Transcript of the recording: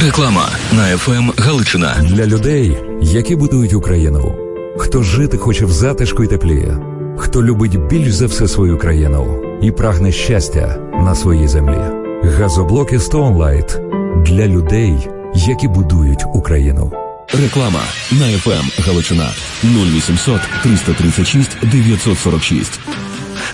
Реклама на ФМ Галичина. Для людей, які будують Україну. Хто жити хоче в затишку й теплі. Хто любить більш за все свою країну і прагне щастя на своїй землі. Газоблоки Stone Light для людей, які будують Україну. Реклама на ФМ Галичина 0800 336 946.